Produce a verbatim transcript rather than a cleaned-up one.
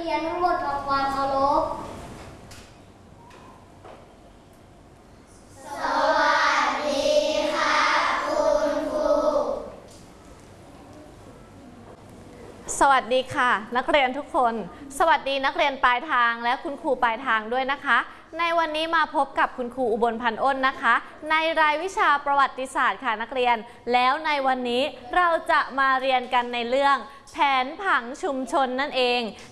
รียนทั้งหมดทำความเคารพสวัสดีค่ะคุณครูสวัสดีค่ะนักเรียนทุกคนสวัสดีนักเรียนปลายทางและคุณครูปลายทางด้วยนะคะในวันนี้มาพบกับคุณครูอุบลพันธ์อ้นนะคะในรายวิชาประวัติศาสตร์ค่ะนักเรียนแล้วในวันนี้เราจะมาเรียนกันในเรื่องแผนผังชุมชนนั่นเอง